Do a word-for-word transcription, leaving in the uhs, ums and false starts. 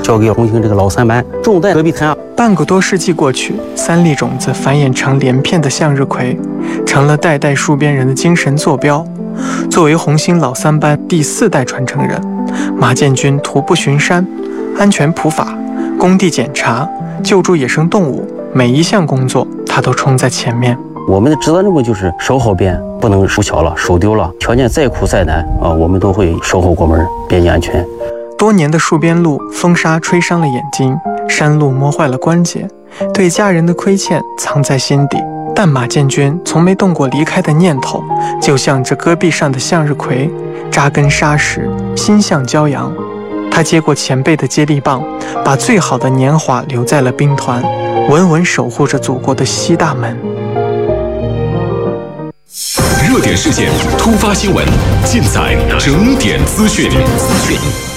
交给红星这个老三班，种在戈壁滩。 半个多世纪过去，三粒种子繁衍成连片的向日葵，成了代代戍边人的精神坐标。作为红星老三班第四代传承人，马建军徒步巡山、安全普法、工地检查、救助野生动物，每一项工作他都冲在前面。 我们的职责任务就是守好边，不能守巧了、守丢了。条件再苦再难啊，我们都会守好国门，边境安全。 多年的戍边路，风沙吹伤了眼睛，山路磨坏了关节，对家人的亏欠藏在心底。但马建军从没动过离开的念头，就像这戈壁上的向日葵，扎根沙石，心向骄阳。他接过前辈的接力棒，把最好的年华留在了兵团，稳稳守护着祖国的西大门。 热点事件、突发新闻，尽在整点资讯。